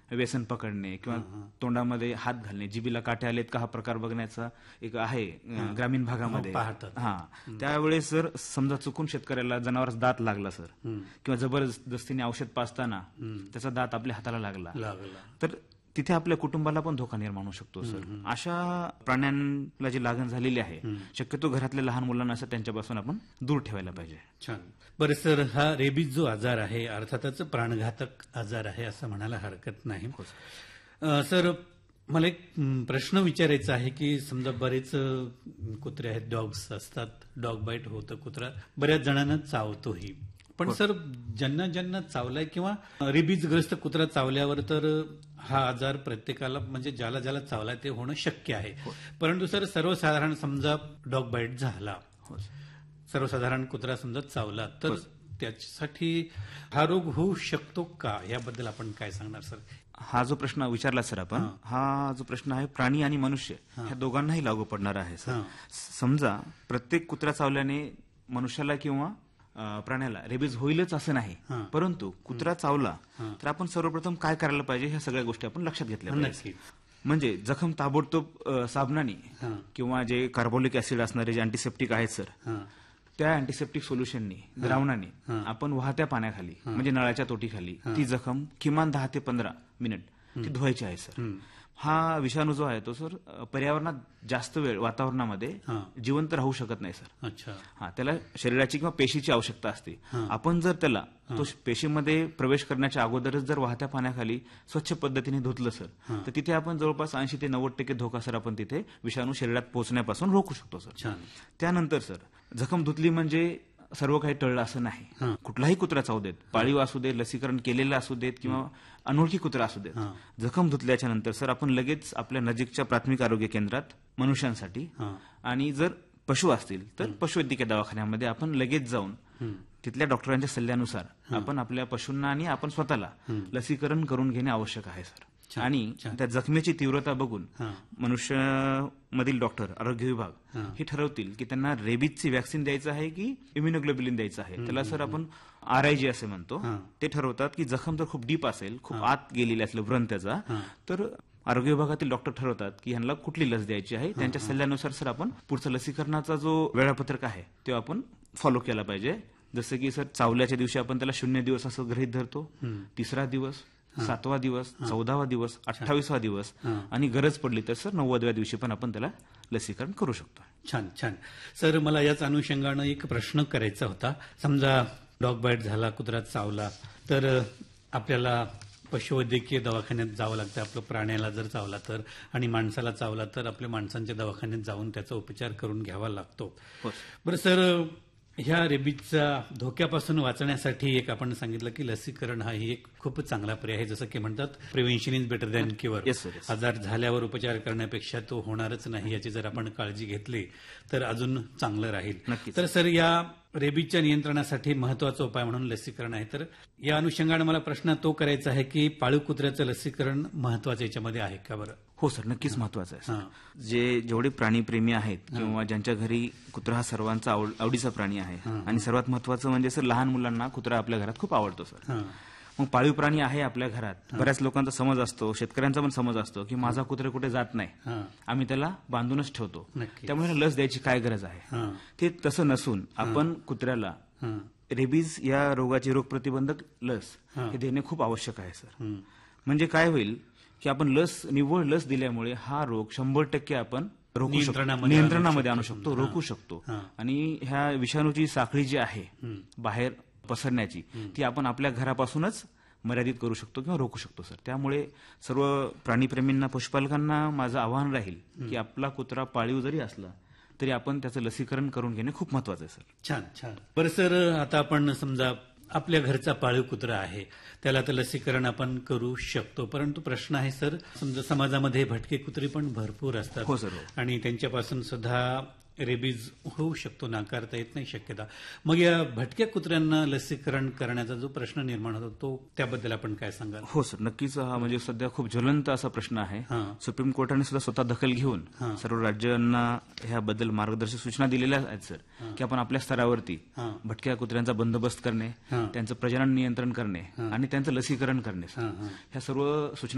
व्यसन पकडणे किंवा तोंडामध्ये हात घालणे, जिभेला काटे आलेत का हा प्रकार बघण्याचा एक आहे ग्रामीण भागामध्ये. त्यावेळेस जर समजा चुकून शेतकऱ्याला जनावराचा दात लागला सर, किंवा जबरदस्तीने औषध पाजताना त्याचा दात आपल्या हाताला लागला, तर तिथे आपल्या कुटुंबाला पण धोका निर्माण होऊ शकतो सर. अशा प्राण्यांना जी लागण झालेली आहे, शक्यतो घरातल्या लहान मुलांना असं त्यांच्यापासून आपण दूर ठेवायला पाहिजे. छान. बरं सर, हा रेबीज जो आजार आहे अर्थातच प्राणघातक आजार आहे असं म्हणायला हरकत नाही. सर, मला एक प्रश्न विचारायचा आहे की समजा बरेच कुत्रे आहेत, डॉग्स असतात, डॉग बाईट होतं, कुत्रा बऱ्याच जणांना चावतोही. पण सर, ज्यांना चावलाय किंवा रेबीजग्रस्त कुत्रा चावल्यावर तर हा आजार प्रत्येकाला म्हणजे ज्याला ज्याला चावलाय ते होणं शक्य आहे. परंतु सर, सर्वसाधारण समजा डॉग बाईट झाला, सर्वसाधारण कुत्रा समजा चावला, तर त्याच्यासाठी हा रोग होऊ शकतो का, याबद्दल आपण काय सांगणार सर? हा जो प्रश्न विचारला सर आपण, हा जो प्रश्न आहे प्राणी आणि मनुष्य ह्या दोघांनाही लागू पडणार आहे सर. समजा प्रत्येक कुत्रा चावल्याने मनुष्याला किंवा प्राण्याला रेबीज होईलच असं नाही, परंतु कुत्रा चावला तर आपण सर्वप्रथम काय करायला पाहिजे ह्या सगळ्या गोष्टी आपण लक्षात घेतल्या पाहिजे. म्हणजे जखम ताबडतोब साबणाने किंवा जे कार्बोलिक ऍसिड असणारे जे अँटीसेप्टिक आहेत सर, त्या अँटीसेप्टिक सोल्युशननी, द्रावणाने आपण वाहत्या पाण्याखाली म्हणजे नळाच्या तोटीखाली ती जखम किमान 10 ते 15 मिनिट ती धुवायची आहे सर. हा विषाणू जो आहे तो सर पर्यावरणात जास्त वेळ वातावरणामध्ये जिवंत राहू शकत नाही सर. त्याला शरीराची किंवा पेशीची आवश्यकता असते. आपण जर त्याला तो पेशीमध्ये प्रवेश करण्याच्या अगोदरच जर वाहत्या पाण्याखाली स्वच्छ पद्धतीने धुतलं सर, तर तिथे आपण जवळपास 80 ते 90% धोका सर आपण तिथे विषाणू शरीरात पोहोचण्यापासून रोखू शकतो सर. त्यानंतर सर जखम धुतली म्हणजे सर्व काही टळलं असं नाही. कुठलाही कुत्रा चावू देत, पाळीव असू देत, लसीकरण केलेलं असू देत किंवा अनोळखी कुत्रा असू देत, जखम धुतल्याच्या नंतर सर आपण लगेच आपल्या नजीकच्या प्राथमिक आरोग्य केंद्रात मनुष्यांसाठी, आणि जर पशु असतील तर पशुवैद्यकीय दवाखान्यामध्ये आपण लगेच जाऊन तिथल्या डॉक्टरांच्या सल्ल्यानुसार आपण आपल्या पशूंना आणि आपण स्वतःला लसीकरण करून घेणे आवश्यक आहे सर. आणि त्या जखमेची तीव्रता बघून मनुष्यामधील डॉक्टर, आरोग्य विभाग हे ठरवतील की त्यांना रेबीजची व्हॅक्सिन द्यायचं आहे की इम्युनोग्लोब्युलिन द्यायचं आहे. त्याला सर आपण RIG असे म्हणतो. ते ठरवतात की जखम जर खूप डीप असेल, खूप आत गेलेली असलं व्रण त्याचा, तर आरोग्य विभागातील डॉक्टर ठरवतात की ह्यांना कुठली लस द्यायची आहे. त्यांच्या सल्ल्यानुसार सर आपण पुढचा लसीकरणाचा जो वेळापत्रक आहे तो आपण फॉलो केला पाहिजे. जसं की सर चावल्याच्या दिवशी आपण त्याला 0 दिवस असं गृहीत धरतो, 3रा दिवस, 7वा दिवस, 14वा दिवस, 28वा दिवस, आणि गरज पडली तर सर 90व्या दिवशी पण आपण त्याला लसीकरण करू शकतो. छान छान. सर, मला याच अनुषंगानं एक प्रश्न करायचा होता. समजा डॉग बाईट झाला, कुत्रा चावला, तर आपल्याला पशुवैद्यकीय दवाखान्यात जावं लागतं. आपलं प्राण्याला जर चावला तर, आणि माणसाला चावला तर आपल्या माणसांच्या दवाखान्यात जाऊन त्याचा उपचार करून घ्यावा लागतो. बरं सर, ह्या रेबीजच्या धोक्यापासून वाचण्यासाठी एक आपण सांगितलं की लसीकरण हा ही एक खूप चांगला पर्याय आहे. जसं की म्हणतात prevention is better than cure. आजार झाल्यावर उपचार करण्यापेक्षा तो होणारच नाही याची जर आपण काळजी घेतली तर अजून चांगलं राहील. तर सर, या रेबीजच्या नियंत्रणासाठी महत्वाचा उपाय म्हणून लसीकरण आहे. तर या अनुषंगाने मला प्रश्न तो करायचा आहे की पाळीव कुत्र्याचं लसीकरण महत्वाचं याच्यामध्ये आहे का? बरं, हो सर, नक्कीच महत्वाचं आहे. जेवढे प्राणीप्रेमी आहेत किंवा ज्यांच्या घरी कुत्रा हा सर्वांचा आवडीचा प्राणी आहे, आणि सर्वात महत्वाचं म्हणजे सर लहान मुलांना कुत्रा आपल्या घरात खूप आवडतो सर. मग पाळीव प्राणी आहे आपल्या घरात, बऱ्याच लोकांचा समज असतो, शेतकऱ्यांचा पण समज असतो की माझा कुत्रा कुठे जात नाही, आम्ही त्याला बांधूनच ठेवतो, त्यामुळे लस द्यायची काय गरज आहे. ते तसं नसून आपण कुत्र्याला रेबीज या रोगाची रोगप्रतिबंधक लस हे देणे खूप आवश्यक आहे सर. म्हणजे काय होईल की आपण निव्वळ लस दिल्यामुळे हा रोग 100% आपण रोखू शकतो, नियंत्रणामध्ये आणू शकतो, रोखू शकतो. आणि ह्या विषाणूची साखळी जी आहे बाहेर पसरण्याची, ती आपण आपल्या घरापासूनच मर्यादित करू शकतो किंवा रोखू शकतो सर. त्यामुळे सर्व प्राणीप्रेमींना, पशुपालकांना माझं आवाहन राहील की आपला कुत्रा पाळीव जरी असला तरी आपण त्याचं लसीकरण करून घेणे खूप महत्वाचं आहे सर. छान छान. बरं सर, आता आपण समजा आपल्या घरचा पाळीव कुत्रा आहे, त्याला तर लसीकरण आपण करू शकतो, परंतु प्रश्न आहे सर, समजा समाजामध्ये भटके कुत्रे पण भरपूर असतात. हो सर. आणि त्यांच्यापासून सुद्धा रेबीज होऊ शकतो, नाकारता येत नाही शक्यता. मग या भटक्या कुत्र्यांना लसीकरण करण्याचा जो प्रश्न निर्माण होतो तो त्याबद्दल आपण काय सांगाल? हो सर, नक्कीच. हा म्हणजे सध्या खूप ज्वलंत असा प्रश्न आहे. सुप्रीम कोर्टाने सुद्धा स्वतः दखल घेऊन सर्व राज्यांना ह्याबद्दल मार्गदर्शक सूचना दिलेल्या आहेत सर, की आपण आपल्या स्तरावरती भटक्या कुत्र्यांचा बंदोबस्त करणे, त्यांचं प्रजनन नियंत्रण करणे आणि त्यांचं लसीकरण करणे, ह्या सर्व सूचना